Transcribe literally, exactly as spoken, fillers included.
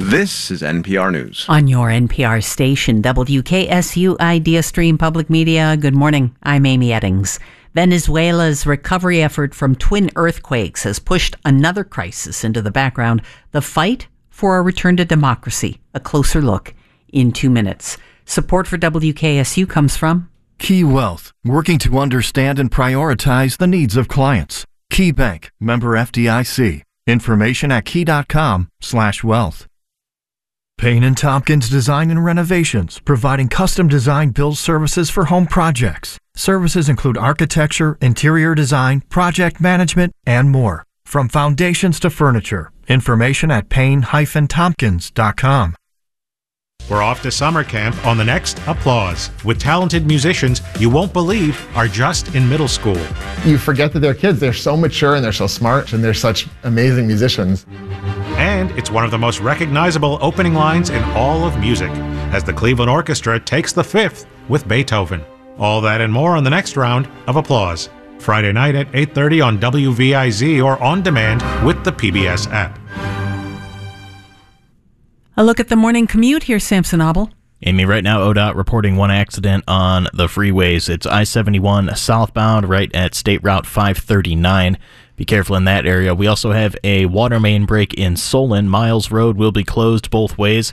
This is N P R News. On your N P R station, W K S U Idea Stream Public Media. Good morning. I'm Amy Eddings. Venezuela's recovery effort from twin earthquakes has pushed another crisis into the background, the fight for a return to democracy. A closer look in two minutes. Support for W K S U comes from Key Wealth, working to understand and prioritize the needs of clients. Key Bank, member F D I C. Information at key.com slash wealth. Payne and Tompkins Design and Renovations, providing custom design build services for home projects. Services include architecture, interior design, project management, and more. From foundations to furniture. Information at payne dash tompkins dot com. We're off to summer camp on the next Applause with talented musicians you won't believe are just in middle school. You forget that they're kids. They're so mature and they're so smart and they're such amazing musicians. And it's one of the most recognizable opening lines in all of music as the Cleveland Orchestra takes the fifth with Beethoven. All that and more on the next round of Applause. Friday night at eight thirty on W V I Z or on demand with the P B S app. a look at the morning commute. Here's Samson Obel. Amy, right now, O D O T reporting one accident on the freeways. It's I seventy-one southbound right at State Route five thirty-nine. Be careful in that area. We also have a water main break in Solon. Miles Road will be closed both ways.